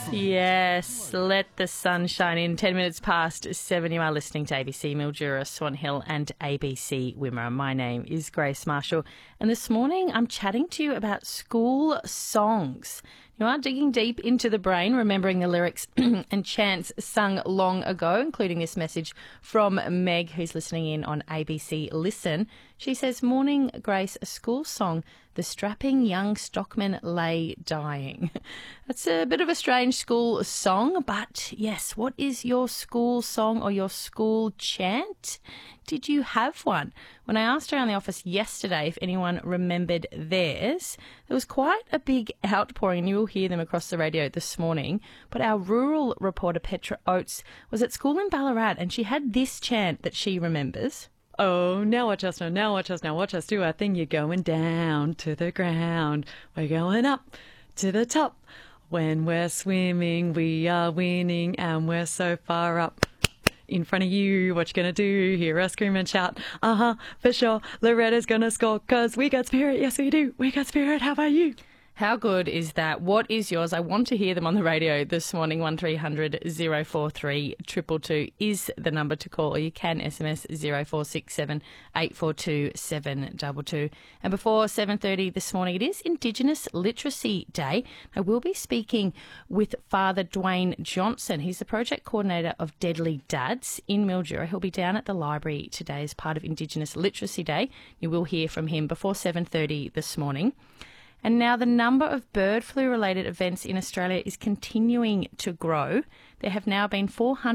Yes, let the sun shine in. 10 minutes past 7, you are listening to ABC Mildura, Swan Hill and ABC Wimmera. My name is Grace Marshall, and this morning I'm chatting to you about school songs. You are digging deep into the brain, remembering the lyrics and chants sung long ago, including this message from Meg, who's listening in on ABC Listen. She says, "Morning, Grace, a school song, the strapping young stockman lay dying." That's a bit of a strange school song, but yes, what is your school song or your school chant? Did you have one? When I asked around the office yesterday if anyone remembered theirs, there was quite a big outpouring, and you will hear them across the radio this morning. But our rural reporter, Petra Oates, was at school in Ballarat, and she had this chant that she remembers. "Oh, now watch us, now watch us, now watch us do our thing. You're going down to the ground. We're going up to the top. When we're swimming, we are winning, and we're so far up in front of you. What you gonna do? Hear us scream and shout. For sure. Loretta's gonna score, 'cause we got spirit. Yes, we do. We got spirit. How about you?" How good is that? What is yours? I want to hear them on the radio this morning. 1300 043 222 is the number to call, or you can SMS 0467 842 722. And before 7:30 this morning, it is Indigenous Literacy Day. I will be speaking with Father Dwayne Johnson. He's the project coordinator of Deadly Dads in Mildura. He'll be down at the library today as part of Indigenous Literacy Day. You will hear from him before 7:30 this morning. And now the number of bird flu-related events in Australia is continuing to grow. There have now been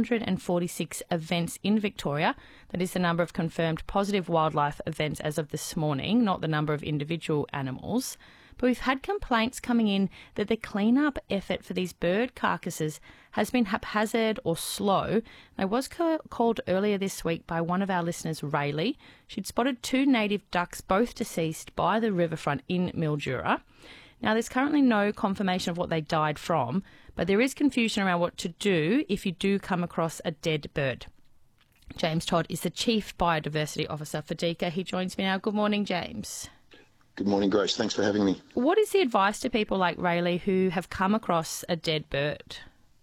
446 events in Victoria. That is the number of confirmed positive wildlife events as of this morning, not the number of individual animals. But we've had complaints coming in that the clean-up effort for these bird carcasses has been haphazard or slow. I was called earlier this week by one of our listeners, Rayleigh. She'd spotted 2 native ducks, both deceased, by the riverfront in Mildura. Now, there's currently no confirmation of what they died from, but there is confusion around what to do if you do come across a dead bird. James Todd is the Chief Biodiversity Officer for DECA. He joins me now. Good morning, James. Good morning, Grace. Thanks for having me. What is the advice to people like Rayleigh who have come across a dead bird?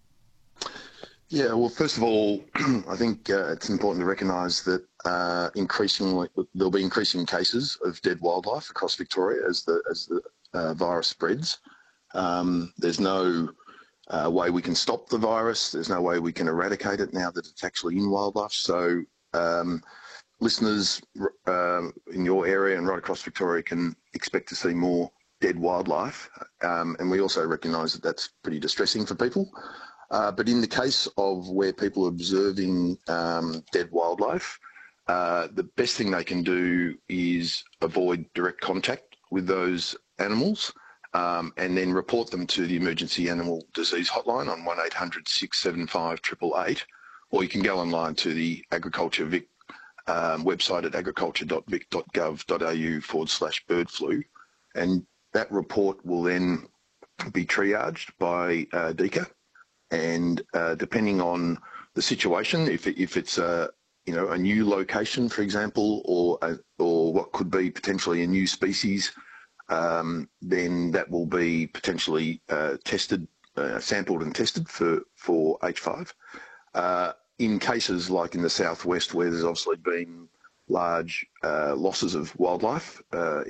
Yeah, well, first of all, I think it's important to recognise that increasingly there'll be increasing cases of dead wildlife across Victoria as the virus spreads. There's no way we can stop the virus. There's no way we can eradicate it now that it's actually in wildlife. So listeners in your area and right across Victoria can expect to see more dead wildlife. And we also recognise that that's pretty distressing for people. But in the case of where people are observing dead wildlife, the best thing they can do is avoid direct contact with those animals and then report them to the Emergency Animal Disease Hotline on 1800 675 888, or you can go online to the Agriculture Vic website at agriculture.vic.gov.au/bird flu, and that report will then be triaged by DECA, and depending on the situation, if it's a new location, for example, or what could be potentially a new species, then that will be potentially tested, sampled and tested for H5. In cases like in the southwest, where there's obviously been large losses of wildlife